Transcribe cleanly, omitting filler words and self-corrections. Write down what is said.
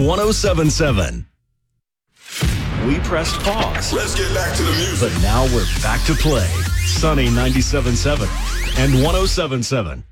107.7. We pressed pause. Let's get back to the music. But now we're back to play. Sunny 97.7 and 107.7.